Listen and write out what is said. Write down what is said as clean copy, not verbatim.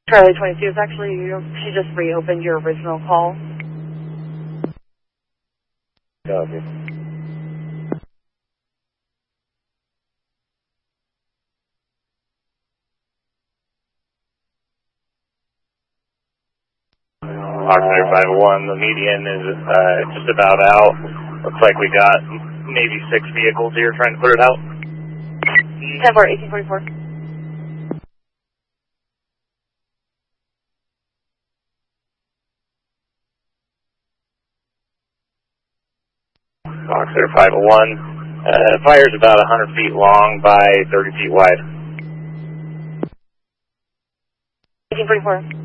Charlie 22 is actually, she just reopened your original call. Copy. Oxford 501, the median is just about out. Looks like we got maybe 6 vehicles here trying to clear it out. 10-4, 1844. Oxford 501, fire's about 100 feet long by 30 feet wide. 1844.